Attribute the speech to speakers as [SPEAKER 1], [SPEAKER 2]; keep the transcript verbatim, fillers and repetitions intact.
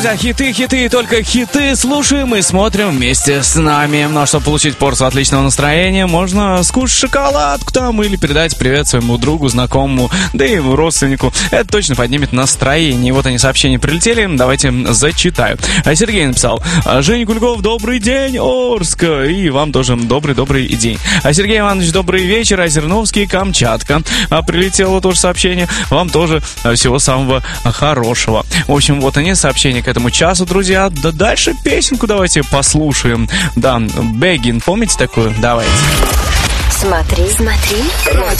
[SPEAKER 1] Друзья, хиты, хиты, только хиты слушаем и смотрим вместе с нами. Ну а чтобы получить порцию отличного настроения, можно скушать шоколадку там или передать привет своему другу, знакомому, да и родственнику. Это точно поднимет настроение. И вот они, сообщения прилетели, давайте зачитаю. Сергей написал: Женя Кульков, добрый день, Орск. И вам тоже добрый-добрый день. А Сергей Иванович, добрый вечер, Озерновский, Камчатка. А прилетело тоже сообщение. Вам тоже всего самого хорошего. В общем, вот они, сообщения к этому часу, друзья. Да дальше песенку давайте послушаем. Да, Бэггин, помните такую? Давайте.
[SPEAKER 2] Смотри, смотри, родина.